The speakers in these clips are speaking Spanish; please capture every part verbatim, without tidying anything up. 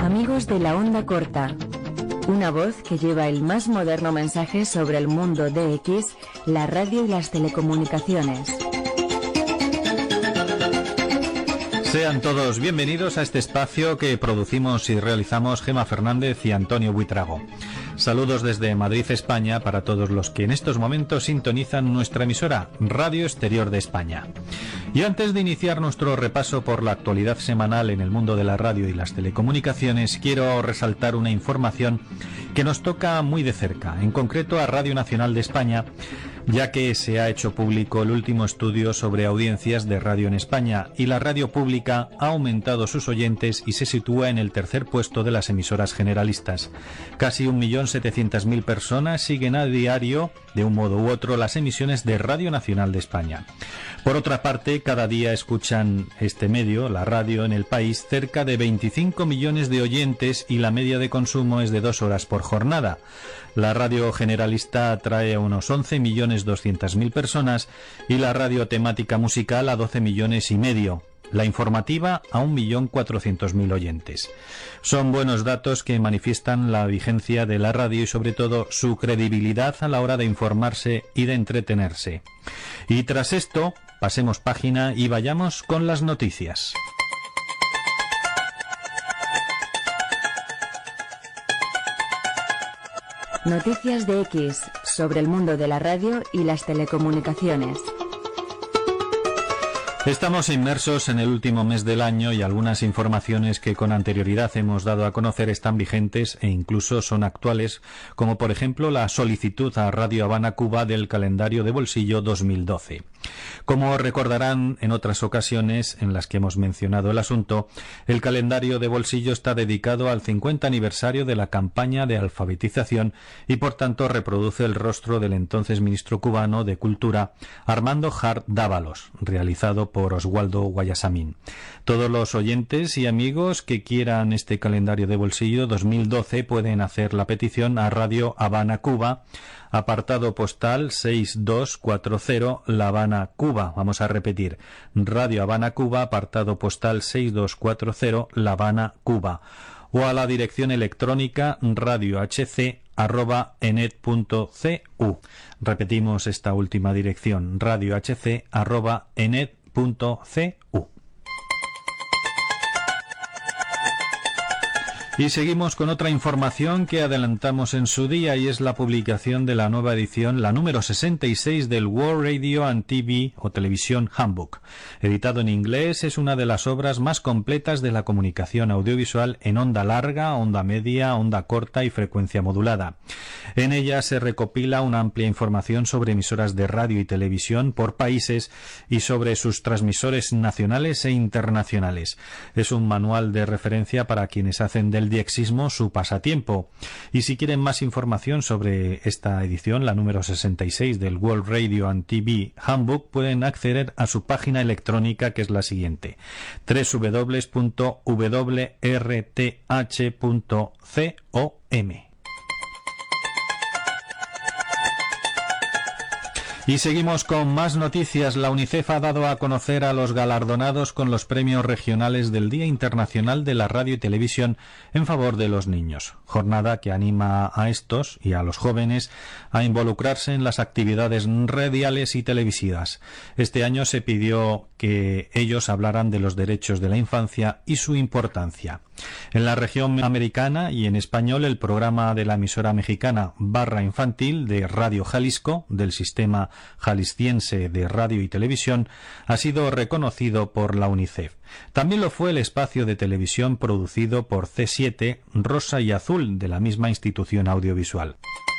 Amigos de la onda corta, una voz que lleva el más moderno mensaje sobre el mundo D X, la radio y las telecomunicaciones. Sean todos bienvenidos a este espacio que producimos y realizamos Gema Fernández y Antonio Buitrago. Saludos desde Madrid, España, para todos los que en estos momentos sintonizan nuestra emisora Radio Exterior de España. Y antes de iniciar nuestro repaso por la actualidad semanal en el mundo de la radio y las telecomunicaciones, quiero resaltar una información que nos toca muy de cerca, en concreto a Radio Nacional de España, ya que se ha hecho público el último estudio sobre audiencias de radio en España y la radio pública ha aumentado sus oyentes y se sitúa en el tercer puesto de las emisoras generalistas. Casi un millón setecientas mil personas siguen a diario, de un modo u otro, las emisiones de Radio Nacional de España. Por otra parte, cada día escuchan este medio, la radio, en el país cerca de veinticinco millones de oyentes y la media de consumo es de dos horas por jornada. La radio generalista atrae a unos once millones doscientas mil personas y la radio temática musical a doce millones y medio. La informativa a un millón cuatrocientos mil oyentes. Son buenos datos que manifiestan la vigencia de la radio y sobre todo su credibilidad a la hora de informarse y de entretenerse. Y tras esto, pasemos página y vayamos con las noticias. Noticias de X sobre el mundo de la radio y las telecomunicaciones. Estamos inmersos en el último mes del año y algunas informaciones que con anterioridad hemos dado a conocer están vigentes e incluso son actuales, como por ejemplo la solicitud a Radio Habana Cuba del calendario de bolsillo dos mil doce. Como recordarán en otras ocasiones en las que hemos mencionado el asunto, el calendario de bolsillo está dedicado al cincuenta aniversario de la campaña de alfabetización y por tanto reproduce el rostro del entonces ministro cubano de Cultura, Armando Hart Dávalos, realizado por Oswaldo Guayasamín. Todos los oyentes y amigos que quieran este calendario de bolsillo dos mil doce pueden hacer la petición a Radio Habana Cuba, apartado postal seis dos cuatro cero, La Habana, Cuba. Vamos a repetir, Radio Habana Cuba, apartado postal seis dos cuatro cero, La Habana, Cuba. O a la dirección electrónica radiohc arroba enet punto cu. Repetimos esta última dirección, radiohc arroba enet punto cu. Y seguimos con otra información que adelantamos en su día y es la publicación de la nueva edición, la número sesenta y seis del World Radio and T V o Televisión Handbook. Editado en inglés, es una de las obras más completas de la comunicación audiovisual en onda larga, onda media, onda corta y frecuencia modulada. En ella se recopila una amplia información sobre emisoras de radio y televisión por países y sobre sus transmisores nacionales e internacionales. Es un manual de referencia para quienes hacen del diexismo su pasatiempo. Y si quieren más información sobre esta edición, la número sesenta y seis del World Radio and T V Handbook, pueden acceder a su página electrónica, que es la siguiente: doble u doble u doble u punto w r t h punto com. Y seguimos con más noticias. La UNICEF ha dado a conocer a los galardonados con los premios regionales del Día Internacional de la Radio y Televisión en favor de los niños, jornada que anima a estos y a los jóvenes a involucrarse en las actividades radiales y televisivas. Este año se pidió que ellos hablaran de los derechos de la infancia y su importancia. En la región americana y en español, el programa de la emisora mexicana Barra Infantil de Radio Jalisco, del Sistema Jalisciense de Radio y Televisión, ha sido reconocido por la UNICEF. También lo fue el espacio de televisión producido por C siete, Rosa y Azul, de la misma institución audiovisual.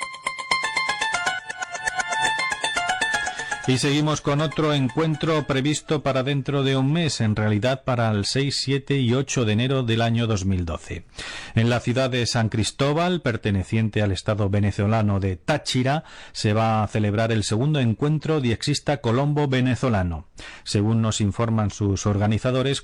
Y seguimos con otro encuentro previsto para dentro de un mes, en realidad para el seis, siete y ocho de enero del año dos mil doce. En la ciudad de San Cristóbal, perteneciente al estado venezolano de Táchira, se va a celebrar el segundo encuentro diexista Colombo venezolano. Según nos informan sus organizadores,